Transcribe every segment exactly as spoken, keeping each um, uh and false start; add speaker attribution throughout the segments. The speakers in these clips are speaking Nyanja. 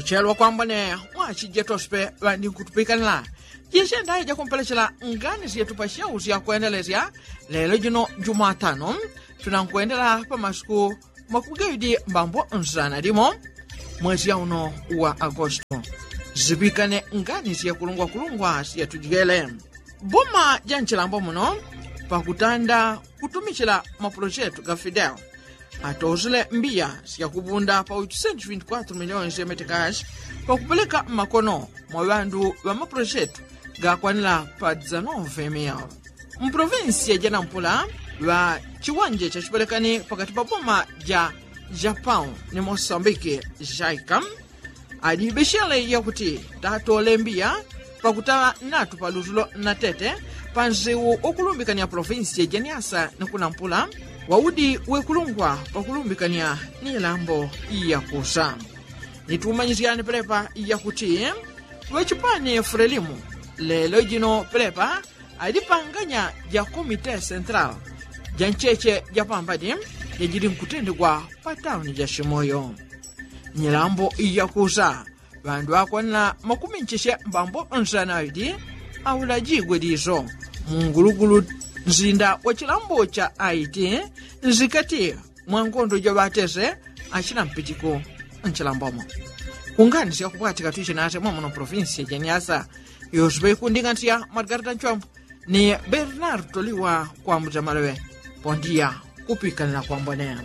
Speaker 1: kuchelwa kwamba ne mwachije tospe wandi kutupikanila jinsi ndaye jakumpelechela ngani ziyetu pa shauzi ya kuendelezya lelo jino Jumatano tunankuendela pa masiku makugaidi mbambo nzana dimo mwezi ya uno wa Agosto zipikane ngani ziya kulungwa kulungwa ziya tujigele boma janchilambo muno pakutanda kutumichila maprojetu ga Fidel atozile mbia siya kubunda pa oitocentos e vinte e quatro milhões de meticais pa kupeleka makono mwa bandu wa maprojetu ga kwanila pa dezenove mil. Mprovinsia ja Nampula wa chiwanje cha chipelekani pakati pa boma ja Japão ni Moçambique jaika adibeshele yakuti tatole mbia pakutawa natu pa luzulo na tete panziwu okulumbikania provinsia ja Niassa ni kunampula waudi wekulungwa pakulumbikania ni lambo iya kusa nitumanyiziyani pelepa iya kuti wechipani Frelimu lelo jino pelepa adipanganya ja komite central ja ncheche ja pambadi yajiri nkutendekwa pa tauni ja Shimoyo nilambo iya kusa bandu akwana makumi ncheshe mbambo nsanaidi awulajigwe dizo mungulugulu nzinda wa chilambo cha Haiti nzikati mwangondo ja batese achina mpitiko nchilambomo kungani siya kupwatika tuiche nase mwamono provinsia ja Niassa yosbe kundingantia Margarita Nchombo ni Bernard Toliwa kwa mjamalewe pondia kupikanila kwa mbone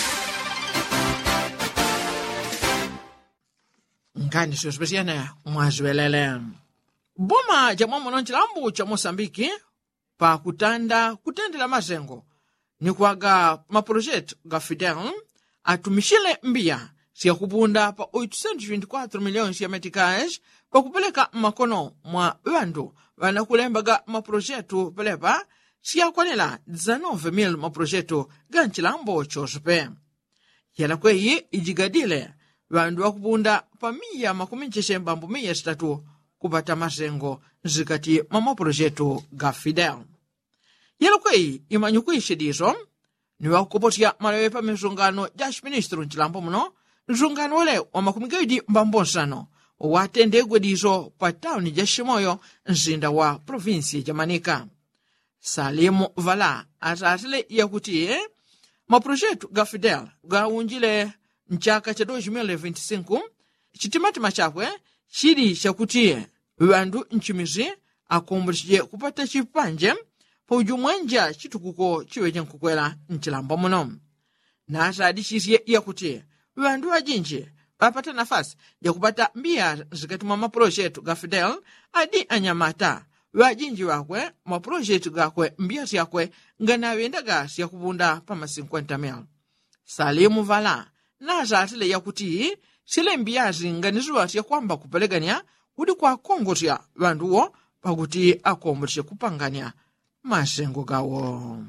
Speaker 1: ngani siyo spesiane mwazwelele boma ja mwamono nchilambo cha Moçambique pa kutanda kutendela mazengo ni kwaga maprojetu ga Fidel atumishile mbia siya kubunda pa oitocentos e vinte e quatro milhões de meticais pa kupeleka makono mwa bandu wanakulembaga maprojetu pelepa siya kwanela dezenove mil maprojetu ga nchilambo chospe yala kweyi ijigadile bandu wakubunda pa miya makumi ncheshe mbambu miya sitatu kupata mazengo nzikati mwa maprojetu ga Fidel yala kweyi imanyukwishe dizo ni wakupotia malewe pa mizungano ja ministro nchilambo muno nzungano wale wa makumi gaidi mbambo nsano watendegwe dizo pa tauni ja Shimoyo nzinda wa provinsi ja Manica. Salimu Vala atatile yakuti eh? maprojetu ga Fidel ga unjile nchaka cha dois mil e vinte e cinco chitimatima chakwe chili chakuti bandu nchimizi akumbulishije kupata chipanje pa ujumwenja chitukuko chiweje nkukwela nchilambo muno na atadishizie yakuti bandu wajinji bapata nafasi ya kupata mbia zikati mwa maprojetu ga Fidel adi anyamata wajinji wakwe maprojetu gakwe mbia ziyakwe nganawendaga siya kubunda pa ma cinquenta mil. Salimu Vala na atile yakuti sile mbia zinganiziwa siya kwamba kupelegania kudi kwa kongotya banduwo pakuti akombolishe kupangania masengo gawo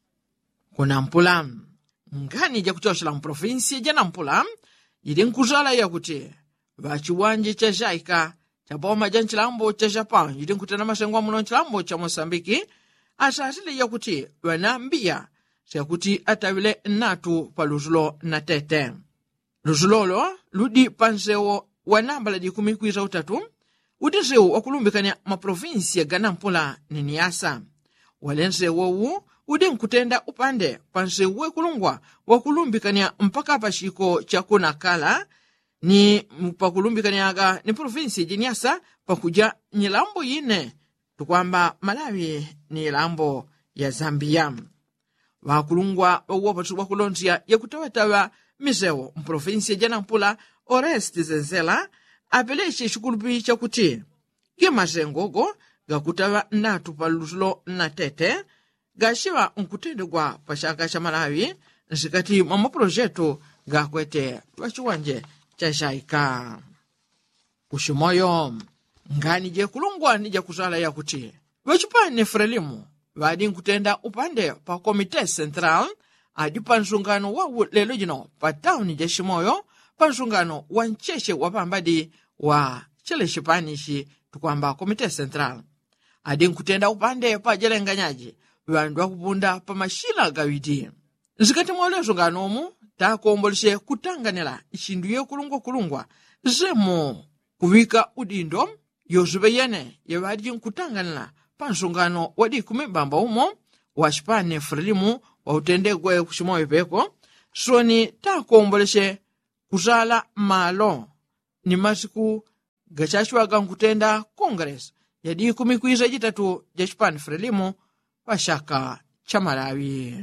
Speaker 1: kunampula ngani ja kuchoshela mprovinsi ja Nampula yili nkuzala yakuti vachiwanje cha jaika cha boma ja nchilambo cha Japão yili nkutana masengo muno nchilambo cha Moçambique asatile yakuti wanambia siyakuti atawile natu pa luzulo na tete luzulolo ludi pansewo wanambala di kumi kuiza utatu udizewo wakulumbikania maprovinsi ga Nampula ni Niassa walensewo wu udi nkutenda upande pansewe kulungwa wakulumbikania mpaka pashiko cha Kunakala ni pakulumbikaniaga ni provinsi ja Niassa pakuja nyilambo yine tukwamba Malawi ni ilambo ya Zambia wakulungwa wapatu wakulontia ya kutawatawa mizewo mprovinsi ja Nampula Oreste Zenzela apeleshe shukulupi cha kuti kima zengogo ga kutawa natu pa luzulo na tete gashiwa nkutendegwa pa shaka cha Malawi nzikati mwa maprojetu ga kwete wachiwanje cha jaika kushimoyo ngani je kulungwa nija kuzala ya kuti wachipani Frelimu wadi nkutenda upande pa komite central adi pa nzungano wa lelo jino pa tauni ja Shimoyo pa nzungano wa ncheshe wa pambadi wa chile shipanishi tukwamba komite central adi nkutenda upande pa jelenganyaji wandu wakubunda pa mashila gawidi nzikati mwale nzunganomu takomboleshe kutanganira ichindu yekulungwa-kulungwa zemo kuwika udindo yozuveyene yevadi nkutanganira pa nsungano wadi kumibamba umo wa Chipani Frelimu wa utendegwe kushimoyo peko soni takomboleshe kuzala malo ni masiku gachachwaga nkutenda Congress yadi kumikwiza jitatu ja Chipani Frelimu pashaka cha Malawi.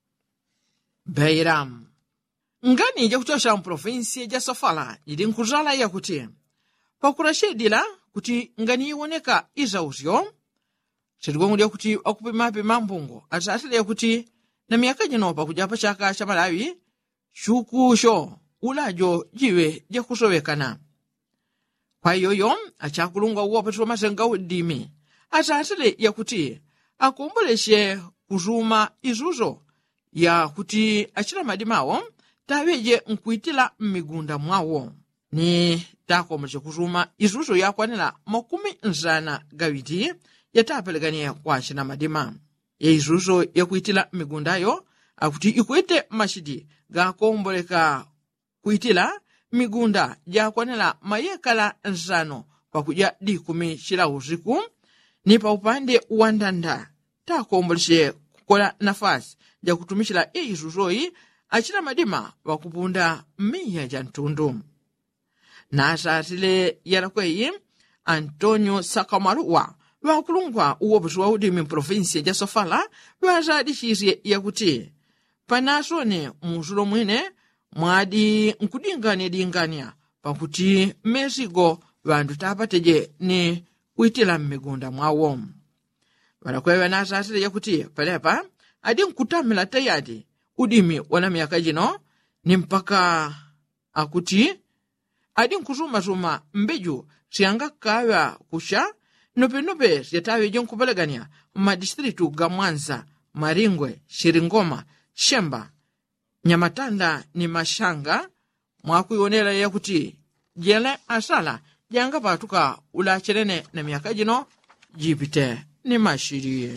Speaker 1: Beira ngani ja kuchosha mprovinsi ja Sofala yidi nkuzala ya kuti pakurashedila kuti ngani iwoneka izauzyo chirigongo kuti akupimape mambungo asatile ya kuti na miaka jinopa kujapa chaka cha Malawi chukusho ulajo jiwe ja kusowekana. Kwa yoyo achakulunga uwa patro mazenga udimi asatile ya kuti akomboleshe kuzuma izuzo ya kuti achira madimawo taweje nkuitila mmigunda mwawo ni takomboleshe kuzuma izuzo ya kwanila makumi nzana gawiti yatapelegania kwa achina madima ya izuzo ya kuitila migundayo akuti ikuite mashidi ga komboleka kuitila migunda ja kwanila mayekala nzano pakuja di kumi shila usiku ni pa upande uandanda takomboleshe kukola nafasi ja kutumishila ya izuzoi achina madima wakupunda miya jantundu. Na asatile yarakweyi Antonio Sakamaruwa wakulungwa uwobuzi wa udimi provinsi ja Sofala wazadi chizi ya kuti panasone muzulo mwene mwadi nkudingania dingania pakuti mezigo wandu tapateje ni kuitila mmigunda mwawo. Warakwewe na asatile ya kuti palepa adi nkutamila tayadi udimi wana miaka jino ni mpaka akuti adi nkuzuma-zuma mbeju siyanga kawa kusha nope-nope siyatawe jonkupalegania madistritu ga Mwanza, Maringwe, Shiringoma, Shemba, Nyamatanda ni Mashanga mwakuionela ya kuti jele asala janga patuka ula cherene na miaka jino jipite ni mashiri.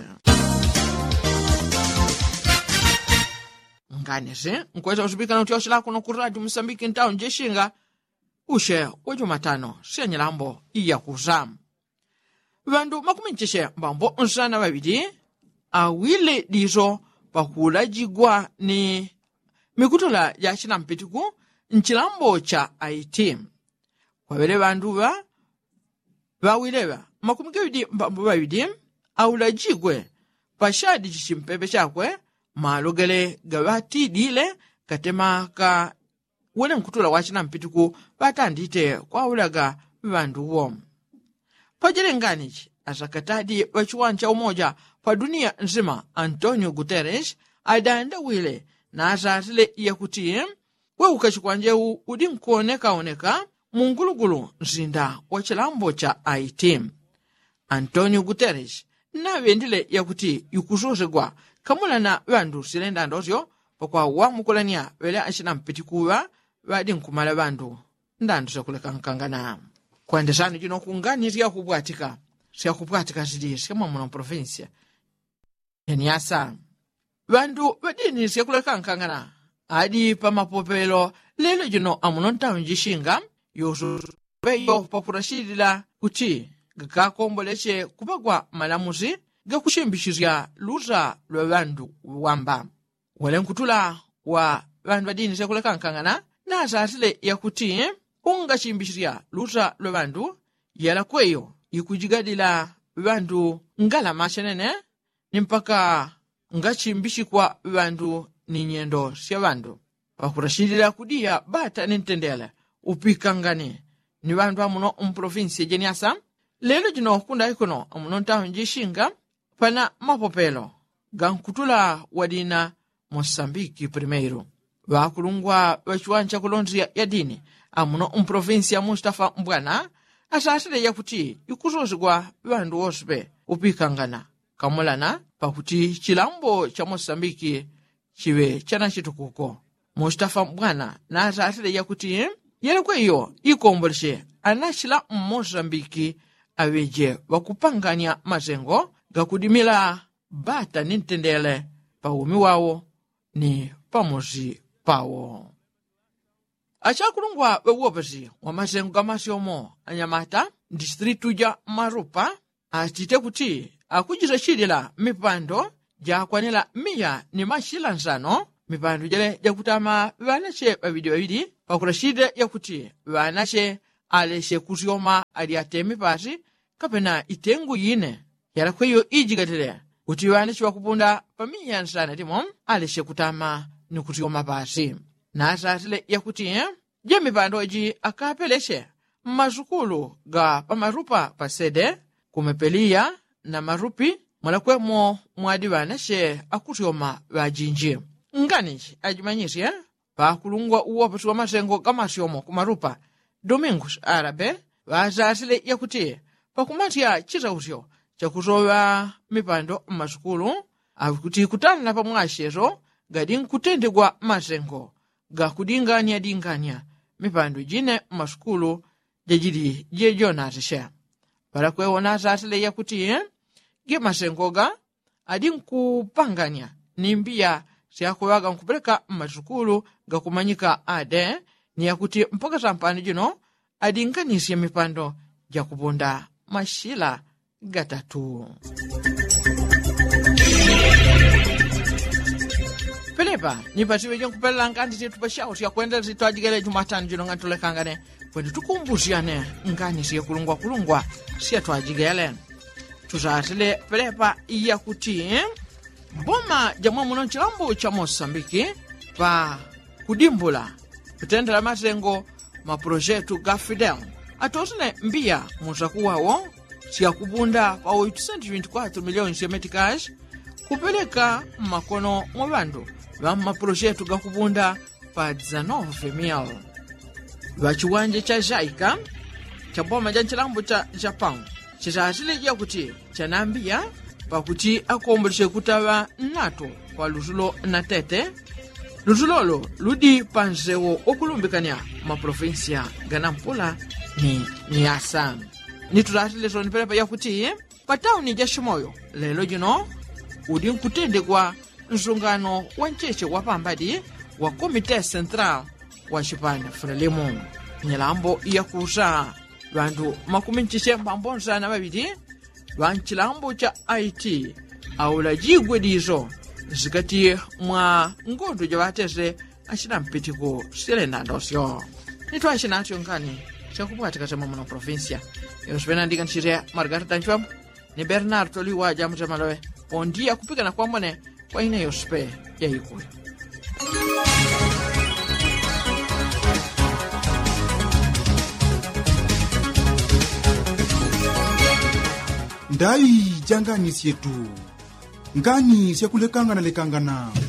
Speaker 1: Nganese nkweza usubika na utioshi lako no kuradi Msambiki ntao njeshinga ushe wa Jumatano senye lambo iya kuzamu. Vandu makumi nchishe mbambo nsana wabidi awile dizo pakula jigwa ni mikutula ya china mpitiku nchilambo cha I T. Kwa vile vandu wa wawilewa makumi kewidi mbambo wabidi awula jigwe pashadi chishimpepe chakwe malugele gawati dile katema ka wale mkutula wachina mpitiku batandite kwa ulaga vandu wom. Pajele nganichi asakatadi wachuancha umoja pa dunia nzima Antonio Guterres adanda wile na asatile ya kuti we ukachikwanje udi nkuoneka oneka mungulugulu nzinda wachilambo cha I T. Antonio Guterres na wendile ya kuti yukuzozegwa kamula na wandu silenda ndozyo pakwa wamukulania wele achina mpitikuwa wadi nkumala wandu ndandu sekuleka nkangana. Kwa ndesani jino kungani siya kubwatika siya kubwatika zidi siya mwamuno provinsia yani asa wandu wadini siya kuleka nkangana adi pa mapopelo lelo jino amuno ntawo njishinga yosu weyo papurashidila kuti gakakomboleshe kupagwa malamuzi gakushimbishizya luza lwa wandu wamba wale nkutula wa wandu wadini siya kuleka nkangana na asatile ya kuti unga chimbishia luza lwa vandu yala kweyo ikujigadila vandu ngala machenene ni mpaka nga chimbishi kwa vandu ni nyendo sya vandu wakurashidila kudia bata nintendele upikangani ni vandu amuno umprovinsi jeniasa lelo jino kunda ikono amuno ntaho njishinga pana mapopelo gankutula wadina Mosambiki primeiro wakulungwa wachuancha kulonzi ya dini amuno umprovinsi ya Mustafa Mbwana asasile ya kuti ikuzozigwa vandu ospe upikangana kamulana pakuti chilambo cha Mosambiki chiwe chana chitukuko. Mustafa Mbwana na asasile ya kuti yele kweyo ikomboleshe anachila Mosambiki aweje wakupangania mazengo gakudimila bata nintendele pa umi wawo ni pamozi pawo. achakulungwa wewopesi wa mazengo gamasyomo anyamata distritu ja Marupa achite kuti akuchita chilila mipando jakwanira miya ni machila nzano mipando jale jakutama vanache babidi babidi pakurashide yakuti vanache aleshe kusyoma ali atemi pasi kapena itengu yine yala kweyo ijigatire kuti vanache wakupunda pamiya nzana timo aleshe kutama ni kusyoma pasi na asatile yakuti eh? Je mipando iji akapeleshe mazukulu ga pamarupa pasede kumepelia na marupi mwalakwemo mwadi vanashe akusyoma vajinji nganishi ajimanyisi eh? Pakulungwa uwopesi wa mazengo gamasyomo kumarupa Domingos Arabe vazasile yakuti pakumatya chitausyo chakuzowa mipando mazukulu akuti kutana pamwashezo gadi nkutendegwa mazengo gakudinganya-dinganya mipando jine masukulu jejidi jejona zishe para kweona zasile yakuti eh? Ge mazengoga adi nkupanganya nimbiya siyakuwaga nkupeleka masukulu gakumanyika ade ni yakuti mpaka sampani jino adi nkanisye mipando jakubonda mashila gatatu. Pelepa nipatiwe jonku pela ngani zitu pashawo siya kuenda zitu ajigele Jumatano jino ngantule kangane kwendi tukumbuziane ngani siya kulungwa kulungwa siya tuajigele tuzatile pelepa iya kuti eh? Boma jamwa muno nchilambu cha Mosambiki pa kudimbula kutendela mazengo maprojetu ga Fidel atosine mbiya muzakuwawo siya kubunda pa oitocentos e vinte e quatro milhões de meticais kupeleka makono mwa bandu va maprojetu ga kubunda pa dezenove mil vachiwanje cha Jaika cha boma ja nchilambu cha Japão chizazile yakuti chanambiya pakuti akomboleshe kutawa nato kwa luzulo na tete luzulolo ludi panzewo okulumbikanya maprovinsia ganampula ni Niassa nituzatile zoni pelepa yakuti patauni ja Shimoyo lelo jino udi nkutendekwa mzungano wa ncheche wa pambadi wa Komite Central wa Chipana Frelimo nyilambo yakuza vandu makumi nchiche mbambonza na babidi vanchilambo cha I T aula jigwe dizo zikati mwa ngondo ja vateze achina mpitiko silenda ndosyo nitwa achina acho ngani chakupwatika cha mamuno provincia yosvena ndika nchire Margarita Nchwambu ni Bernard Toliwa jamu cha malowe ondia kupika na kwa mwone kwa ine yospe ya ikuyo
Speaker 2: ndai jangani sietu ngani siakulekangana lekangana